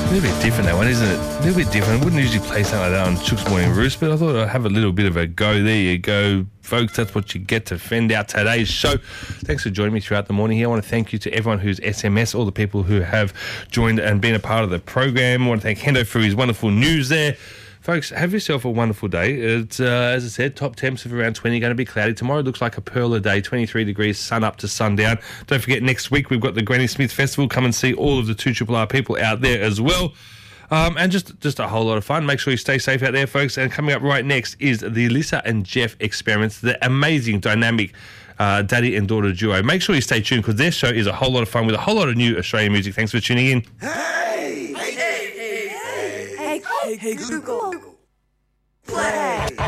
A little bit different, that one, isn't it? A little bit different. I wouldn't usually play something like that on Chook's Morning Roost, but I thought I'd have a little bit of a go. There you go, folks. That's what you get to fend out today's show. Thanks for joining me throughout the morning here. I want to thank you to everyone who's SMS, all the people who have joined and been a part of the program. I want to thank Hendo for his wonderful news there. Folks, have yourself a wonderful day. It's, as I said, top temps of around 20, going to be cloudy. Tomorrow looks like a pearl a day, 23 degrees, sun up to sundown. Don't forget, next week we've got the Granny Smith Festival. Come and see all of the 2RRR people out there as well. And just a whole lot of fun. Make sure you stay safe out there, folks. And coming up right next is the Alyssa and Jeff Experiments, the amazing, dynamic daddy and daughter duo. Make sure you stay tuned because their show is a whole lot of fun with a whole lot of new Australian music. Thanks for tuning in. Hey, Google. Play.